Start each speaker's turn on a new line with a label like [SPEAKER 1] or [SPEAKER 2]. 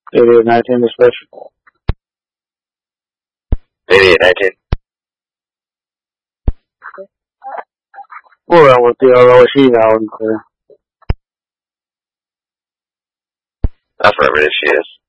[SPEAKER 1] 8819 dispatch.
[SPEAKER 2] 8819.
[SPEAKER 1] We're on with the ROC now and clear.
[SPEAKER 2] Affirmative, she is.